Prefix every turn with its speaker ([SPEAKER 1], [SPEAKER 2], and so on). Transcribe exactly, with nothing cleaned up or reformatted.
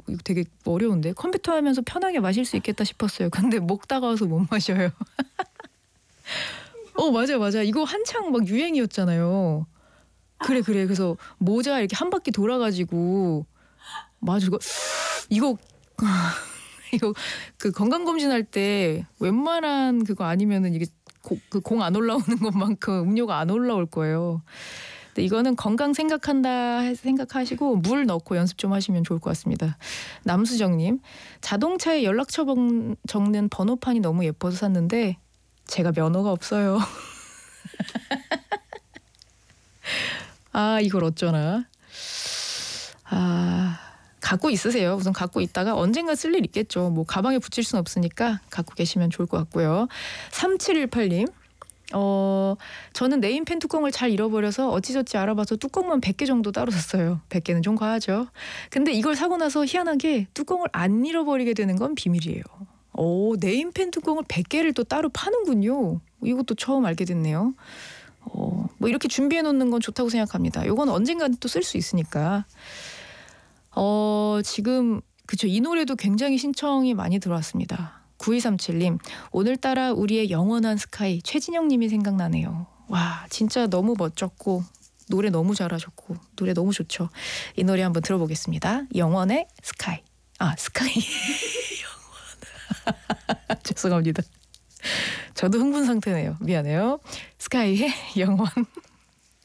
[SPEAKER 1] 이거 되게 어려운데 컴퓨터 하면서 편하게 마실 수 있겠다 싶었어요. 근데 목 따가워서 못 마셔요. 어 맞아 맞아 이거 한창 막 유행이었잖아요. 그래 그래 그래서 모자 이렇게 한 바퀴 돌아가지고 맞아 이거 이거 이거 그 건강검진할 때 웬만한 그거 아니면은 이게 그 공 안 올라오는 것만큼 음료가 안 올라올 거예요. 근데 이거는 건강 생각한다 생각하시고 물 넣고 연습 좀 하시면 좋을 것 같습니다. 남수정님 자동차에 연락처 적는 번호판이 너무 예뻐서 샀는데 제가 면허가 없어요. 아 이걸 어쩌나. 아 갖고 있으세요. 우선 갖고 있다가 언젠가 쓸 일 있겠죠. 뭐 가방에 붙일 수는 없으니까 갖고 계시면 좋을 것 같고요. 삼칠일팔님 어 저는 네임펜 뚜껑을 잘 잃어버려서 어찌저찌 알아봐서 뚜껑만 백 개 정도 따로 샀어요. 백 개는 좀 과하죠. 근데 이걸 사고 나서 희한하게 뚜껑을 안 잃어버리게 되는 건 비밀이에요. 오 네임펜 뚜껑을 백 개를 또 따로 파는군요. 이것도 처음 알게 됐네요. 어, 뭐 이렇게 준비해 놓는 건 좋다고 생각합니다. 이건 언젠가 또 쓸 수 있으니까. 어, 지금 그쵸 이 노래도 굉장히 신청이 많이 들어왔습니다. 구이삼칠님 오늘따라 우리의 영원한 스카이 최진영님이 생각나네요. 와 진짜 너무 멋졌고 노래 너무 잘하셨고 노래 너무 좋죠. 이 노래 한번 들어보겠습니다. 영원의 스카이. 아 스카이 영원. 죄송합니다. 저도 흥분 상태네요. 미안해요. 스카이의 영원.